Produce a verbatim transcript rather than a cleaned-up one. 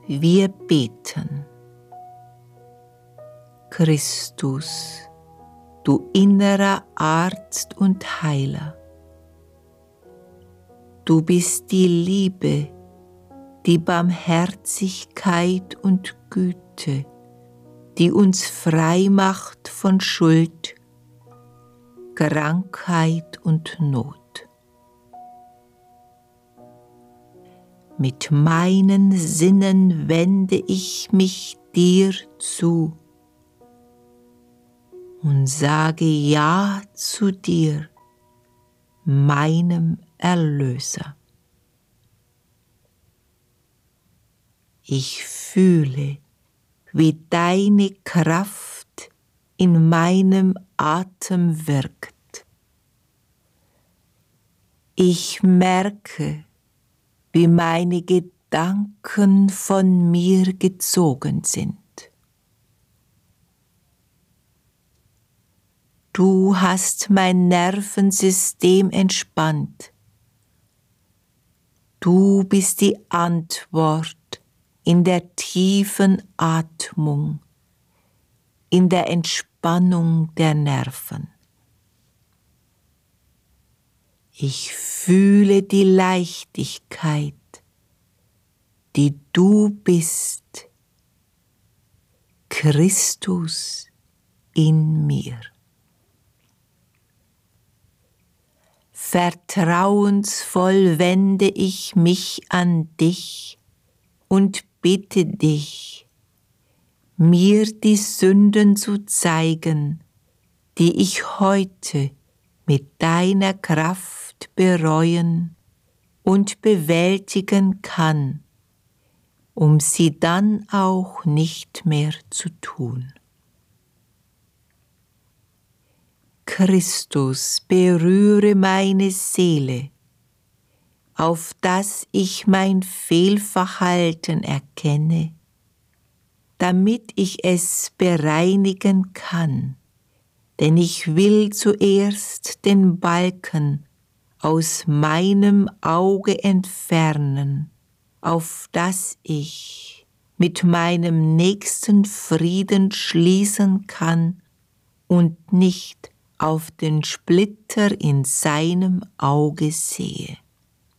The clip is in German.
Wir beten. Christus, du innerer Arzt und Heiler, du bist die Liebe, die Barmherzigkeit und Güte, die uns frei macht von Schuld, Krankheit und Not. Mit meinen Sinnen wende ich mich dir zu und sage Ja zu dir, meinem Erlöser. Ich fühle, wie deine Kraft in meinem Atem wirkt. Ich merke, wie meine Gedanken von mir gezogen sind. Du hast mein Nervensystem entspannt. Du bist die Antwort in der tiefen Atmung, in der Entspannung der Nerven. Ich fühle die Leichtigkeit, die du bist, Christus in mir. Vertrauensvoll wende ich mich an dich und bitte dich, mir die Sünden zu zeigen, die ich heute mit deiner Kraft bereuen und bewältigen kann, um sie dann auch nicht mehr zu tun. Christus, berühre meine Seele, auf dass ich mein Fehlverhalten erkenne, damit ich es bereinigen kann, denn ich will zuerst den Balken aus meinem Auge entfernen, auf dass ich mit meinem Nächsten Frieden schließen kann und nicht auf den Splitter in seinem Auge sehe.